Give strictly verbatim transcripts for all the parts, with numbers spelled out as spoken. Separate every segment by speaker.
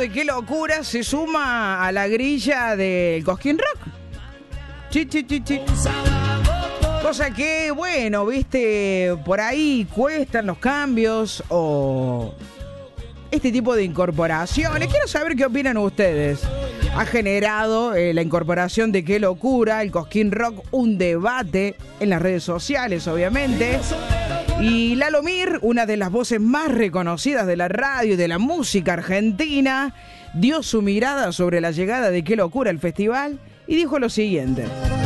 Speaker 1: de Qué Locura se suma a la grilla del Cosquín Rock. Chi, chi, chi, chi. Cosa que, bueno, viste, por ahí cuestan los cambios o este tipo de incorporaciones. Quiero saber qué opinan ustedes. Ha generado eh, la incorporación de Qué Locura, el Cosquín Rock, un debate en las redes sociales, obviamente. Y Lalo Mir, una de las voces más reconocidas de la radio y de la música argentina, dio su mirada sobre la llegada de Qué Locura al festival y dijo lo siguiente: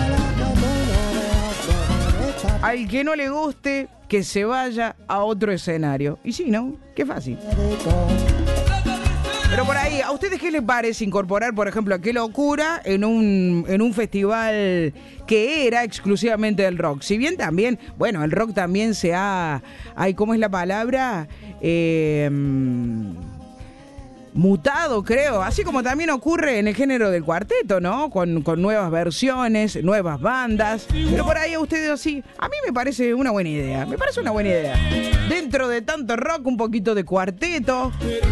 Speaker 1: al que no le guste, que se vaya a otro escenario. Y sí, ¿no? Qué fácil. Pero por ahí, ¿a ustedes qué les parece incorporar, por ejemplo, a Qué Locura en un, en un festival que era exclusivamente del rock? Si bien también, bueno, el rock también se ha... Ay, ¿cómo es la palabra? Eh... mutado, creo, así como también ocurre en el género del cuarteto, ¿no? Con, con nuevas versiones, nuevas bandas. Pero por ahí a ustedes así, a mí me parece una buena idea. Me parece una buena idea. Dentro de tanto rock, un poquito de cuarteto.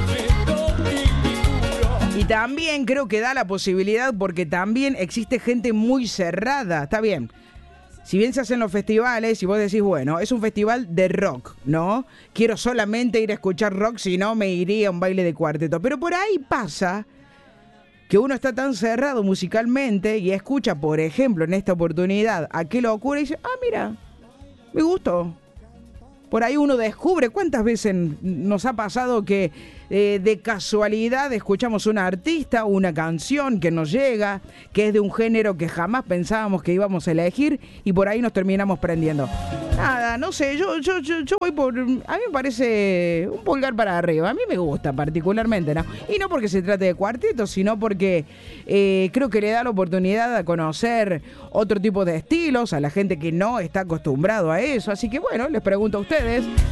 Speaker 1: Y también creo que da la posibilidad, porque también existe gente muy cerrada. Está bien. Si bien se hacen los festivales y vos decís, bueno, es un festival de rock, ¿no? Quiero solamente ir a escuchar rock, si no me iría a un baile de cuarteto. Pero por ahí pasa que uno está tan cerrado musicalmente y escucha, por ejemplo, en esta oportunidad, a Qué Locura y dice, ah, mira, me gustó. Por ahí uno descubre, ¿cuántas veces nos ha pasado que eh, de casualidad escuchamos una artista, una canción que nos llega, que es de un género que jamás pensábamos que íbamos a elegir y por ahí nos terminamos prendiendo? Nada, no sé, yo, yo, yo, yo voy por... A mí me parece un pulgar para arriba, a mí me gusta particularmente, ¿no? Y no porque se trate de cuarteto, sino porque eh, creo que le da la oportunidad a conocer otro tipo de estilos, a la gente que no está acostumbrado a eso. Así que bueno, les pregunto a ustedes.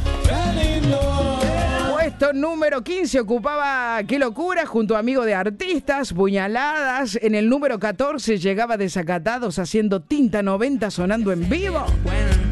Speaker 1: Puesto número quince ocupaba Qué Locura junto a Amigo de Artistas, Puñaladas. En el número catorce llegaba Desacatados haciendo Tinta noventa sonando en vivo.